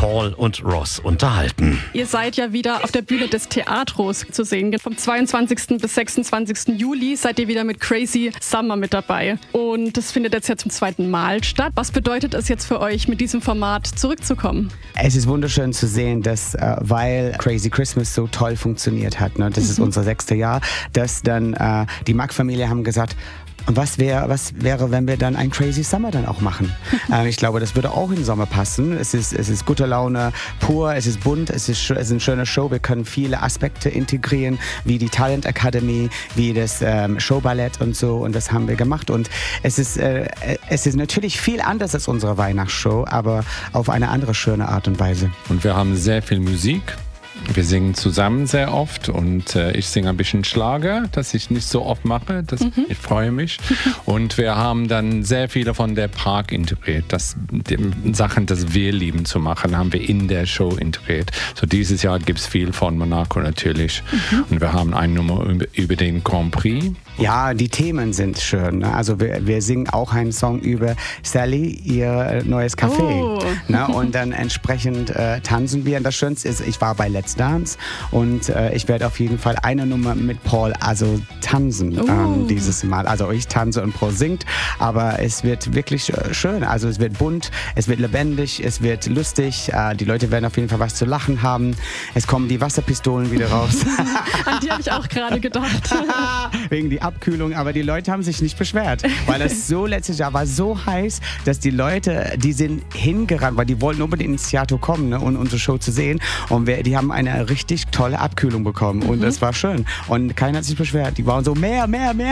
Paul und Ross unterhalten. Ihr seid ja wieder auf der Bühne des Theatros zu sehen. Vom 22. bis 26. Juli seid ihr wieder mit Crazy Summer mit dabei. Und das findet jetzt ja zum zweiten Mal statt. Was bedeutet es jetzt für euch, mit diesem Format zurückzukommen? Es ist wunderschön zu sehen, dass, weil Crazy Christmas so toll funktioniert hat, ne, das ist unser 6. Jahr, dass dann die Mack-Familie haben gesagt, was wäre, wenn wir dann ein Crazy Summer dann auch machen? Ich glaube, das würde auch im Sommer passen. Es ist gute Laune pur, es ist bunt, es ist eine schöne Show. Wir können viele Aspekte integrieren, wie die Talent Academy, wie das Showballett und so. Und das haben wir gemacht. Und es ist natürlich viel anders als unsere Weihnachtsshow, aber auf eine andere schöne Art und Weise. Und wir haben sehr viel Musik. Wir singen zusammen sehr oft und ich singe ein bisschen Schlager, das ich nicht so oft mache. Ich freue mich. Und wir haben dann sehr viele von der Park integriert. Die Sachen, das wir lieben zu machen, haben wir in der Show integriert. So dieses Jahr gibt es viel von Monaco natürlich. Und wir haben eine Nummer über den Grand Prix. Ja, die Themen sind schön. Ne? Also wir singen auch einen Song über Sally, ihr neues Café. Oh. Ne? Und dann entsprechend tanzen wir. Und das Schönste ist, ich war bei Let's Dance und ich werde auf jeden Fall eine Nummer mit Paul tanzen dieses Mal. Also ich tanze und Paul singt, aber es wird wirklich schön. Also es wird bunt, es wird lebendig, es wird lustig. Die Leute werden auf jeden Fall was zu lachen haben. Es kommen die Wasserpistolen wieder raus. An die habe ich auch gerade gedacht. Wegen die Abkühlung, aber die Leute haben sich nicht beschwert, weil das so letztes Jahr war so heiß, dass die Leute, die sind hingerannt, weil die wollten unbedingt ins Theater kommen, ne, um unsere Show zu sehen und die haben eine richtig tolle Abkühlung bekommen und das war schön und keiner hat sich beschwert, die waren so mehr.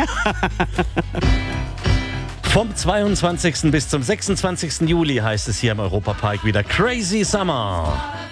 Vom 22. bis zum 26. Juli heißt es hier im Europapark wieder Crazy Summer.